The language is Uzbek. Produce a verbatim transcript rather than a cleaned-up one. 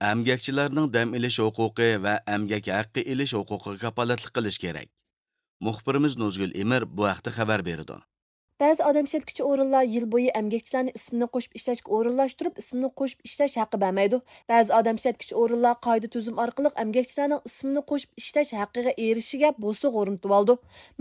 Əmgəkçilərning dam ilish huquqi va əmgak haqqi ilish huquqiga kapolatlik qilish kerak. Muxbirimiz Nozgul Emir bu haqda xabar berdi. Ba'zi odam ishlatuvchi o'rinlar yil bo'yi emgakchilarni ismini qo'shib ishlashga o'rinlashtirib, ismini qo'shib ishlash haqqi bermaydi. Ba'zi odam ishlatuvchi o'rinlar qoida tuzum orqali emgakchilarning ismini qo'shib ishlash haqqiga erishishiga bo'suq o'rnatib oldi.